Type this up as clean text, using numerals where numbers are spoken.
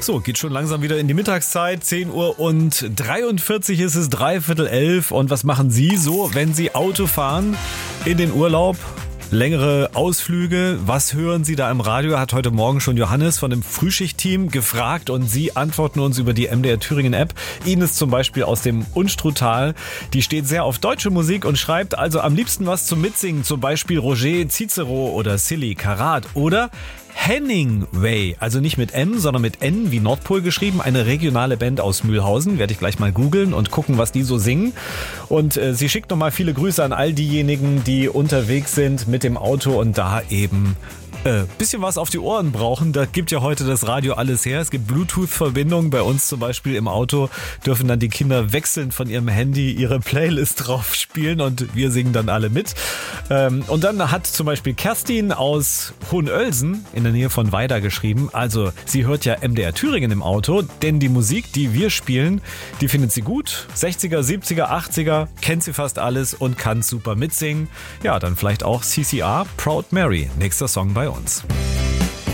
So, geht schon langsam wieder in die Mittagszeit. 10:43 ist es, 10:45. Und was machen Sie so, wenn Sie Auto fahren in den Urlaub? Längere Ausflüge, was hören Sie da im Radio? Hat heute Morgen schon Johannes von dem Frühschicht-Team gefragt und Sie antworten uns über die MDR Thüringen App. Ines zum Beispiel aus dem Unstruttal, die steht sehr auf deutsche Musik und schreibt also am liebsten was zum Mitsingen, zum Beispiel Roger Cicero oder Silly Karat oder Henningway, also nicht mit M, sondern mit N wie Nordpol geschrieben, eine regionale Band aus Mühlhausen, werde ich gleich mal googeln und gucken, was die so singen. Und sie schickt nochmal viele Grüße an all diejenigen, die unterwegs sind mit dem Auto und da eben bisschen was auf die Ohren brauchen. Da gibt ja heute das Radio alles her. Es gibt Bluetooth-Verbindungen. Bei uns zum Beispiel im Auto dürfen dann die Kinder wechselnd von ihrem Handy ihre Playlist drauf spielen und wir singen dann alle mit. Und dann hat zum Beispiel Kerstin aus Hohenölsen in der Nähe von Weida geschrieben, also sie hört ja MDR Thüringen im Auto, denn die Musik, die wir spielen, die findet sie gut. 60er, 70er, 80er, kennt sie fast alles und kann super mitsingen. Ja, dann vielleicht auch CCR, Proud Mary, nächster Song bei uns.